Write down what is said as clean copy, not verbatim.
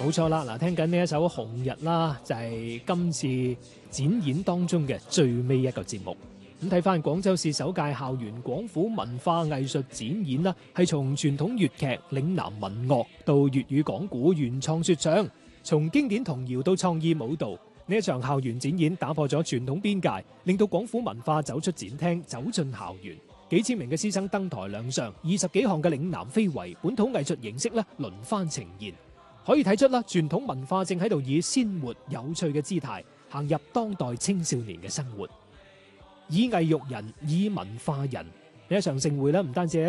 冇錯啦，嗱，聽緊呢一首《紅日》啦，就係今次展演當中嘅最尾一個節目。咁睇翻廣州市首屆校園廣府文化藝術展演啦，係從傳統粵劇、嶺南民樂到粵語講古、原創說唱，從經典童謠到創意舞蹈，呢一場校園展演打破咗傳統邊界，令到廣府文化走出展廳，走進校園。幾千名嘅師生登台亮相，20幾項嘅嶺南非遺本土藝術形式咧輪番呈現，可以睇出啦，傳統文化正喺度以鮮活有趣嘅姿態行入當代青少年嘅生活，以藝育人，以文化人。呢一場盛會咧，唔單止